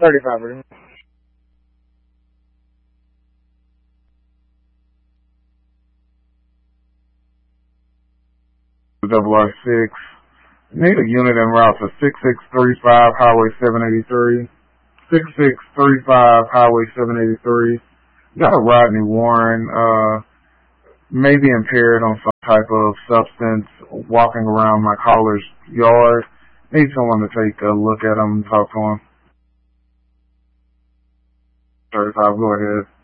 35, Rudy. Double R6. Need a unit en route to 6635 Highway 783. 6635 Highway 783. Got a Rodney Warren, maybe impaired on some type of substance, walking around my caller's yard. Need someone to take a look at him and talk to him. 35, go ahead.